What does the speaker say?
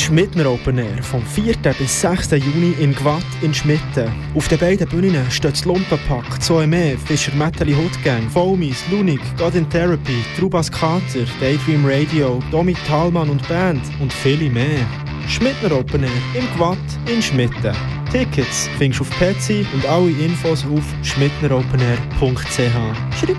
Schmidtner Open Air vom 4. bis 6. Juni in Gwatt in Schmitten. Auf den beiden Bühnen steht das Lumpenpack, Zoeme, Fischer Metalli Hoodgang, Foamies, Lunik, God in Therapy, Trubas Kater, Daydream Radio, Domi Thalmann und Band und viele mehr. Schmidtner Open Air in Gwatt in Schmitten. Tickets findest du auf Petsy und alle Infos auf schmidtneropenair.ch.